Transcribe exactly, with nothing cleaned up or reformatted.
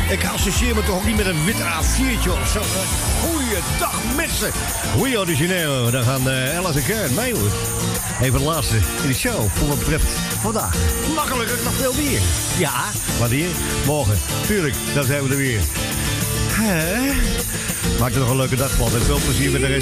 Ik associeer me toch ook niet met een wit A viertje of zo. Goeiedag mensen. Rio de Janeiro. Daar gaan uh, Ella en Karen mee hoor. Even de laatste in de show voor wat betreft vandaag. Makkelijker nog veel meer. Ja, wat hier? Morgen. Tuurlijk, dan zijn we er weer. Hè? Maak er nog een leuke dag van. En veel plezier met de rest.